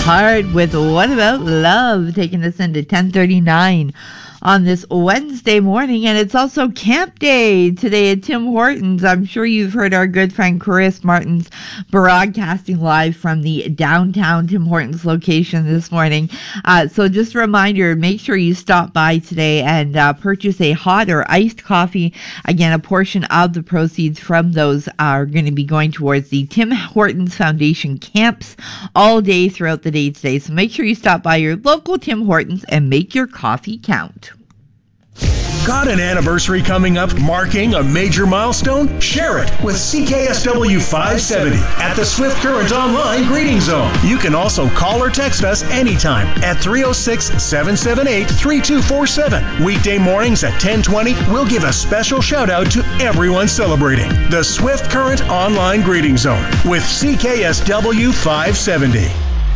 Hard with What About Love, taking us into 10:39 on this Wednesday morning. And it's also Camp Day today at Tim Hortons. I'm sure you've heard our good friend Chris Martins broadcasting live from the downtown Tim Hortons location this morning. So just a reminder, make sure you stop by today and purchase a hot or iced coffee. Again, a portion of the proceeds from those are going to be going towards the Tim Hortons Foundation camps all day throughout the day today. So make sure you stop by your local Tim Hortons and make your coffee count. Got an anniversary coming up marking a major milestone? Share it with CKSW 570 at the Swift Current Online Greeting Zone. You can also call or text us anytime at 306-778-3247. Weekday mornings at 10:20, we'll give a special shout out to everyone celebrating the Swift Current Online Greeting Zone with CKSW 570.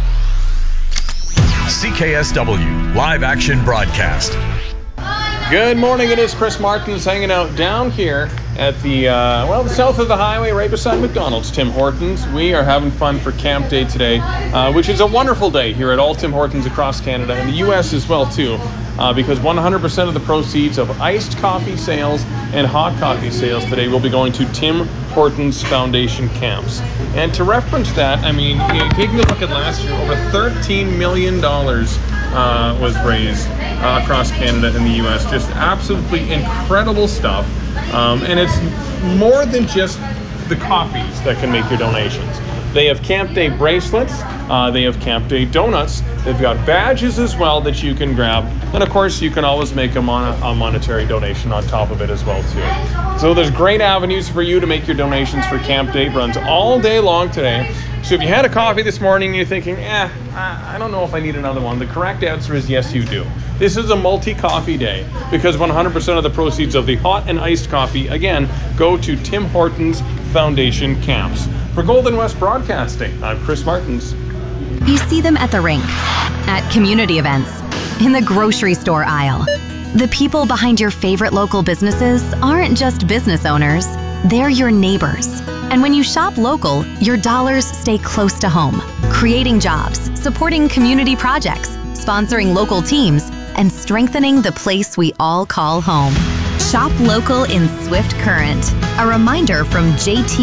CKSW Live Action Broadcast. Good morning, it is Chris Martins hanging out down here at the south of the highway, right beside McDonald's, Tim Hortons. We are having fun for Camp Day today, which is a wonderful day here at all Tim Hortons across Canada and the U.S. as well, too, because 100% of the proceeds of iced coffee sales and hot coffee sales today will be going to Tim Hortons Foundation camps. And to reference that, I mean, taking a look at last year, over $13 million was raised across Canada and the U.S. Just absolutely incredible stuff. And it's more than just the coffees that can make your donations. They have Camp Day bracelets. They have Camp Day donuts. They've got badges as well that you can grab. And of course, you can always make a monetary donation on top of it as well too. So there's great avenues for you to make your donations for Camp Day. It runs all day long today. So if you had a coffee this morning and you're thinking, I don't know if I need another one, the correct answer is yes, you do. This is a multi-coffee day because 100% of the proceeds of the hot and iced coffee, again, go to Tim Hortons Foundation camps. For Golden West Broadcasting, I'm Chris Martins. You see them at the rink, at community events, in the grocery store aisle. The people behind your favorite local businesses aren't just business owners, they're your neighbors. And when you shop local, your dollars stay close to home, creating jobs, supporting community projects, sponsoring local teams, and strengthening the place we all call home. Shop local in Swift Current. A reminder from JT